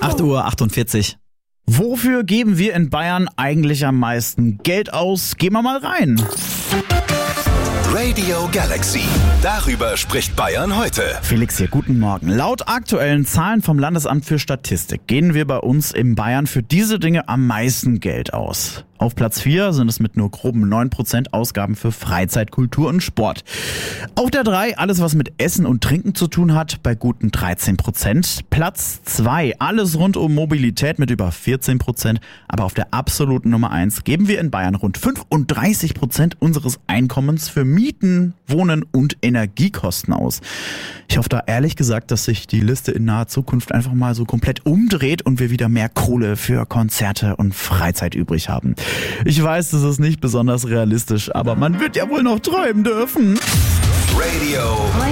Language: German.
8:48 Uhr. Wofür geben wir in Bayern eigentlich am meisten Geld aus? Gehen wir mal rein. Radio Galaxy. Darüber spricht Bayern heute. Felix hier, guten Morgen. Laut aktuellen Zahlen vom Landesamt für Statistik geben wir bei uns in Bayern für diese Dinge am meisten Geld aus. Auf Platz 4 sind es mit nur groben 9% Ausgaben für Freizeit, Kultur und Sport. Auf der 3 alles, was mit Essen und Trinken zu tun hat, bei guten 13%. Platz 2 alles rund um Mobilität mit über 14%. Aber auf der absoluten Nummer 1 geben wir in Bayern rund 35% unseres Einkommens für Mieten, Wohnen und Energiekosten aus. Ich hoffe da ehrlich gesagt, dass sich die Liste in naher Zukunft einfach mal so komplett umdreht und wir wieder mehr Kohle für Konzerte und Freizeit übrig haben. Ich weiß, das ist nicht besonders realistisch, aber man wird ja wohl noch träumen dürfen. Radio